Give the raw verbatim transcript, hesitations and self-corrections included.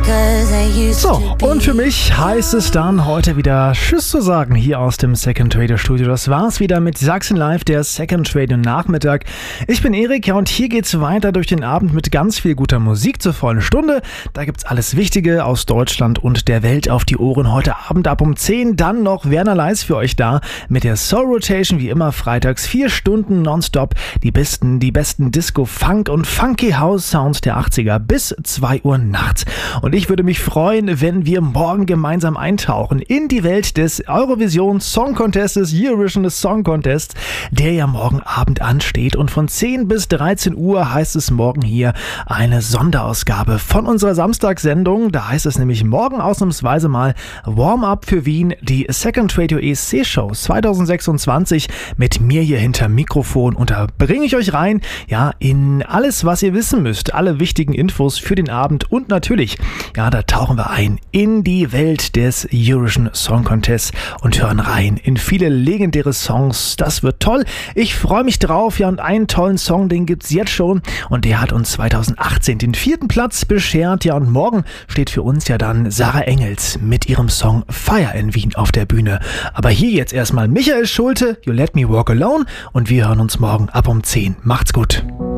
So, und für mich heißt es dann heute wieder Tschüss zu sagen hier aus dem Second Radio Studio. Das war's wieder mit Sachsen Live, der Second Radio Nachmittag. Ich bin Erik, ja, und hier geht's weiter durch den Abend mit ganz viel guter Musik zur vollen Stunde. Da gibt's alles Wichtige aus Deutschland und der Welt auf die Ohren. Heute Abend ab um zehn dann noch Werner Leis für euch da mit der Soul Rotation, wie immer freitags vier Stunden nonstop. Die besten, die besten Disco, Funk und Funky House Sounds der achtziger bis zwei Uhr nachts. Und ich würde mich freuen, wenn wir morgen gemeinsam eintauchen in die Welt des Eurovision Song Contest, des Eurovision Song Contest, der ja morgen Abend ansteht. Und von zehn bis dreizehn Uhr heißt es morgen hier eine Sonderausgabe von unserer Samstagssendung. Da heißt es nämlich morgen ausnahmsweise mal Warm-up für Wien, die Second Radio E S C-Show zwanzig sechsundzwanzig mit mir hier hinter Mikrofon. Und da bringe ich euch rein, ja, in alles, was ihr wissen müsst, alle wichtigen Infos für den Abend und natürlich, ja, da tauchen wir ein in die Welt des Eurovision Song Contest und hören rein in viele legendäre Songs. Das wird toll. Ich freue mich drauf. Ja, und einen tollen Song, den gibt's jetzt schon und der hat uns zwanzig achtzehn den vierten Platz beschert. Ja, und morgen steht für uns ja dann Sarah Engels mit ihrem Song Fire in Wien auf der Bühne. Aber hier jetzt erstmal Michael Schulte, You Let Me Walk Alone und wir hören uns morgen ab um zehn. Macht's gut.